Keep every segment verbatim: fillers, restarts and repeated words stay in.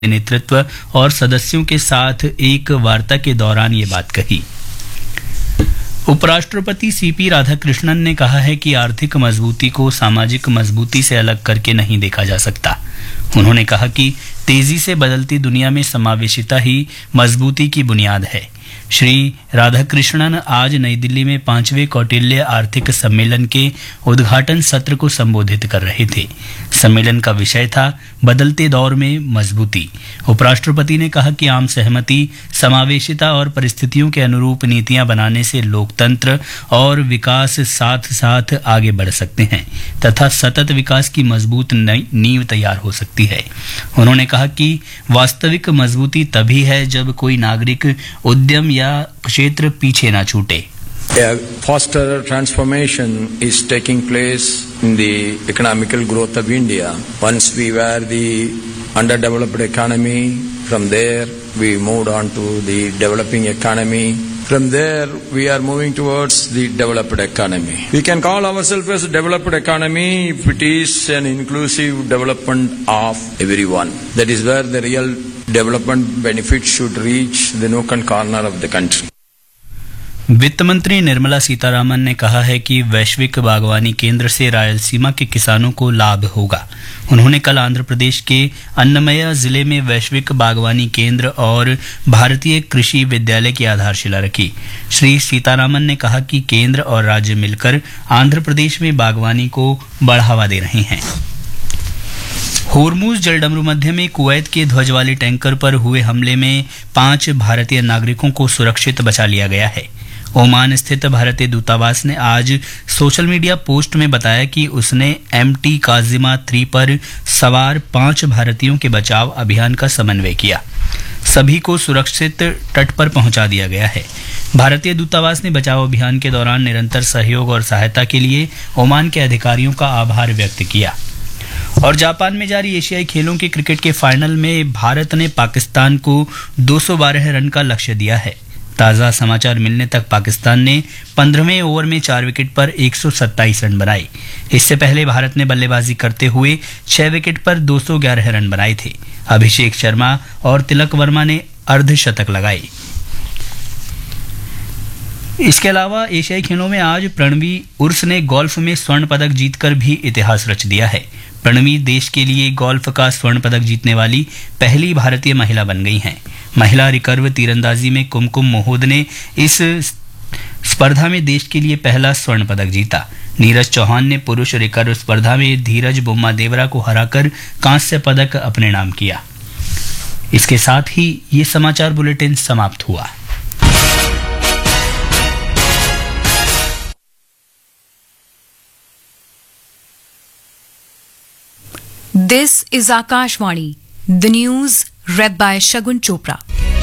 नेतृत्व और सदस्यों के साथ एक वार्ता के दौरान ये बात कही। उपराष्ट्रपति सीपी राधाकृष्णन ने कहा है कि आर्थिक मजबूती को सामाजिक मजबूती से अलग करके नहीं देखा जा सकता। उन्होंने कहा कि तेजी से बदलती दुनिया में समावेशिता ही मजबूती की बुनियाद है। श्री राधाकृष्णन आज नई दिल्ली में पांचवें कौटिल्य आर्थिक सम्मेलन के उद्घाटन सत्र को संबोधित कर रहे थे। सम्मेलन का विषय था बदलते दौर में मजबूती। उपराष्ट्रपति ने कहा कि आम सहमति, समावेशिता और परिस्थितियों के अनुरूप नीतियां बनाने से लोकतंत्र और विकास साथ साथ आगे बढ़ सकते हैं तथा सतत विकास की मजबूत नींव तैयार हो सकती है। उन्होंने कहा कि वास्तविक मजबूती तभी है जब कोई नागरिक, उद्यम या क्षेत्र पीछे ना छूटे। A faster transformation is taking place in the economical growth of India. Once we were the underdeveloped economy, from there we moved on to the developing economy. From there we are moving towards the developed economy. We can call ourselves as a developed economy if it is an inclusive development of everyone. That is where the real development benefits should reach the nook and corner of the country. वित्त मंत्री निर्मला सीतारामन ने कहा है कि वैश्विक बागवानी केंद्र से रायलसीमा के किसानों को लाभ होगा। उन्होंने कल आंध्र प्रदेश के अन्नमया जिले में वैश्विक बागवानी केंद्र और भारतीय कृषि विद्यालय की आधारशिला रखी। श्री सीतारामन ने कहा कि केंद्र और राज्य मिलकर आंध्र प्रदेश में बागवानी को बढ़ावा दे रहे हैं। होर्मुज जलडमरू मध्य में कुवैत के ध्वज वाले टैंकर पर हुए हमले में पांच भारतीय नागरिकों को सुरक्षित बचा लिया गया है। ओमान स्थित भारतीय दूतावास ने आज सोशल मीडिया पोस्ट में बताया कि उसने एम टी काजिमा थ्री पर सवार पांच भारतीयों के बचाव अभियान का समन्वय किया। सभी को सुरक्षित तट पर पहुंचा दिया गया है। भारतीय दूतावास ने बचाव अभियान के दौरान निरंतर सहयोग और सहायता के लिए ओमान के अधिकारियों का आभार व्यक्त किया। और जापान में जारी एशियाई खेलों के क्रिकेट के फाइनल में भारत ने पाकिस्तान को दो सौ बारह रन का लक्ष्य दिया है। ताज़ा समाचार मिलने तक पाकिस्तान ने पंद्रहवें ओवर में चार विकेट पर एक सौ सत्ताईस रन बनाए। इससे पहले भारत ने बल्लेबाजी करते हुए छह विकेट पर दो सौ ग्यारह रन बनाए थे। अभिषेक शर्मा और तिलक वर्मा ने अर्धशतक लगाए। इसके अलावा एशियाई खेलों में आज प्रणवी उर्स ने गोल्फ में स्वर्ण पदक जीतकर भी इतिहास रच दिया है। प्रणवी देश के लिए गोल्फ का स्वर्ण पदक जीतने वाली पहली भारतीय महिला बन गई हैं। महिला रिकर्व तीरंदाजी में कुमकुम मोहोद ने इस स्पर्धा में देश के लिए पहला स्वर्ण पदक जीता। नीरज चौहान ने पुरुष रिकर्व स्पर्धा में धीरज बुम्मा देवरा को हराकर कांस्य पदक अपने नाम किया। इसके साथ ही ये समाचार बुलेटिन समाप्त हुआ। This is Akashvani, the news read by Shagun Chopra.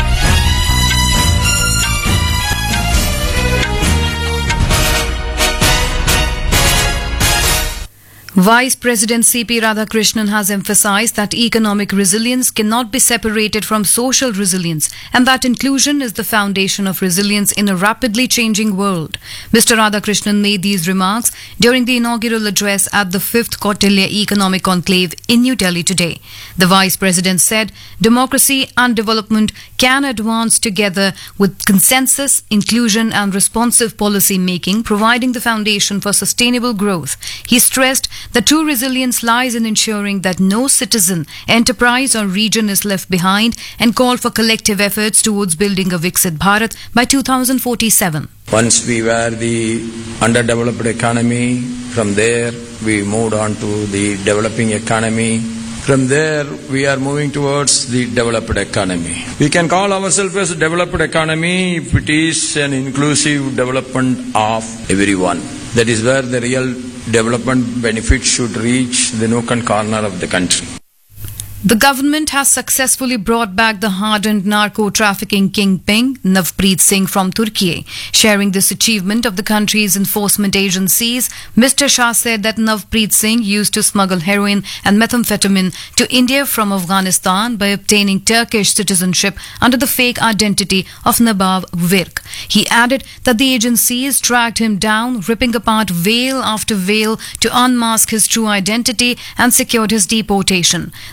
Vice President C P Radhakrishnan has emphasized that economic resilience cannot be separated from social resilience and that inclusion is the foundation of resilience in a rapidly changing world. Mister Radhakrishnan made these remarks during the inaugural address at the fifth Kautilya Economic Conclave in New Delhi today. The Vice President said democracy and development can advance together with consensus, inclusion and responsive policy making, providing the foundation for sustainable growth. He stressed that true resilience lies in ensuring that no citizen, enterprise or region is left behind and called for collective efforts towards building a Viksit Bharat by two thousand forty-seven. Once we were the underdeveloped economy, from there we moved on to the developing economy. From there we are moving towards the developed economy. We can call ourselves as a developed economy if it is an inclusive development of everyone. That is where the real development benefits should reach the nook and corner of the country. The government has successfully brought back the hardened narco-trafficking kingpin Navpreet Singh from Turkey. Sharing this achievement of the country's enforcement agencies, Mister Shah said that Navpreet Singh used to smuggle heroin and methamphetamine to India from Afghanistan by obtaining Turkish citizenship under the fake identity of Nabab Virk. He added that the agencies tracked him down, ripping apart veil after veil to unmask his true identity and secured his deportation. The Home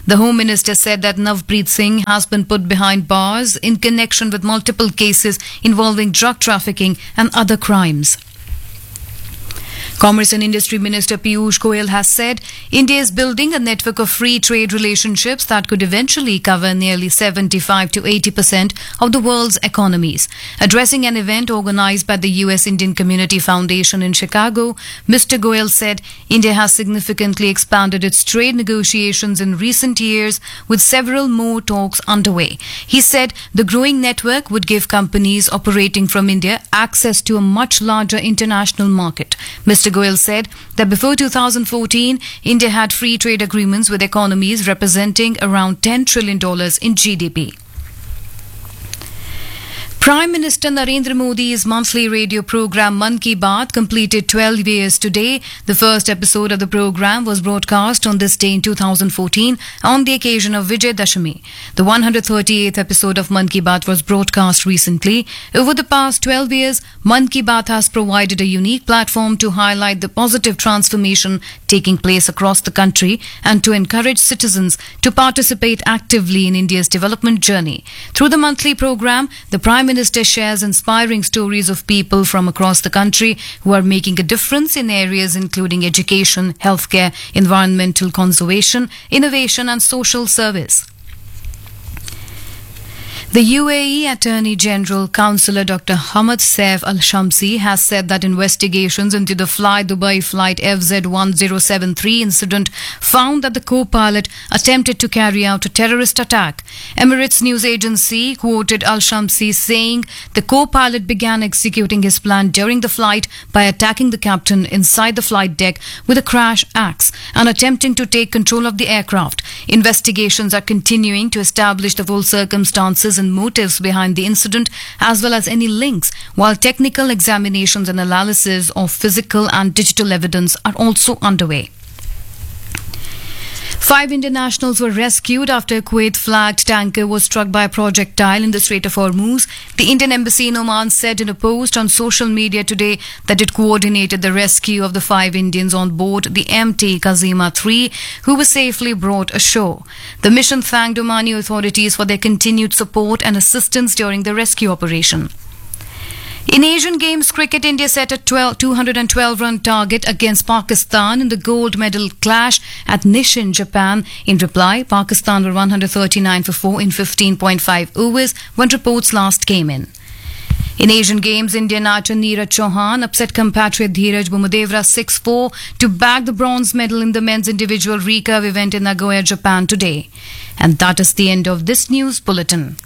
Minister said that Navpreet Singh has been put behind bars in connection with multiple cases involving drug trafficking and other crimes. Commerce and Industry Minister Piyush Goyal has said India is building a network of free trade relationships that could eventually cover nearly seventy-five to eighty percent of the world's economies. Addressing an event organized by the U S Indian Community Foundation in Chicago, Mister Goyal said India has significantly expanded its trade negotiations in recent years, with several more talks underway. He said the growing network would give companies operating from India access to a much larger international market. Mister Goyal said that before two thousand fourteen, India had free trade agreements with economies representing around ten trillion dollars in G D P. Prime Minister Narendra Modi's monthly radio program Mann Ki Baat completed twelve years today. The first episode of the program was broadcast on this day in two thousand fourteen on the occasion of Vijay Dashami. The one hundred thirty-eighth episode of Mann Ki Baat was broadcast recently. Over the past twelve years, Mann Ki Baat has provided a unique platform to highlight the positive transformation taking place across the country and to encourage citizens to participate actively in India's development journey. Through the monthly program, the Prime Minister shares inspiring stories of people from across the country who are making a difference in areas including education, healthcare, environmental conservation, innovation and social service. The U A E Attorney General Councillor Doctor Hamad Saif Al-Shamsi has said that investigations into the Fly Dubai flight F Z one zero seven three incident found that the co-pilot attempted to carry out a terrorist attack. Emirates news agency quoted Al-Shamsi saying the co-pilot began executing his plan during the flight by attacking the captain inside the flight deck with a crash axe and attempting to take control of the aircraft. Investigations are continuing to establish the full circumstances and motives behind the incident, as well as any links, while technical examinations and analysis of physical and digital evidence are also underway. Five Indian nationals were rescued after a Kuwait-flagged tanker was struck by a projectile in the Strait of Hormuz. The Indian Embassy in Oman said in a post on social media today that it coordinated the rescue of the five Indians on board the M T Kazima three, who were safely brought ashore. The mission thanked Omani authorities for their continued support and assistance during the rescue operation. In Asian Games cricket, India set a two hundred twelve run target against Pakistan in the gold medal clash at Nishin, Japan. In reply, Pakistan were one hundred thirty-nine for four in fifteen point five overs when reports last came in. In Asian Games, Indian archer Neeraj Chauhan upset compatriot Dheeraj Bumudevra six four to bag the bronze medal in the men's individual recurve event in Nagoya, Japan today. And that is the end of this news bulletin.